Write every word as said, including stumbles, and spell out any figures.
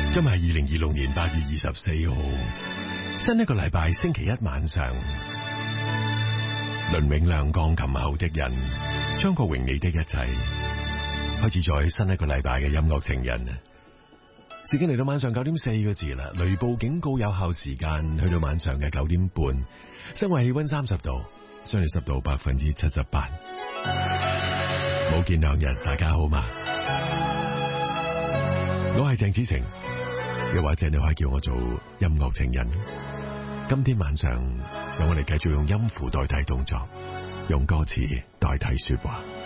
今日係二零二六年八月二十四號，新一個禮拜星期一晚上，倫永亮鋼琴後的人，張國榮你的一切，開始在新一個禮拜嘅音樂情人。時間嚟到晚上九點四個字啦，雷暴警告有效時間去到晚上嘅九點半，室外氣溫三十度，相對濕度百分之七十八。冇見兩日，大家好嘛？我係鄭子誠，又或者你可以叫我做音樂情人。今天晚上，讓我哋繼續用音符代替動作，用歌詞代替說話。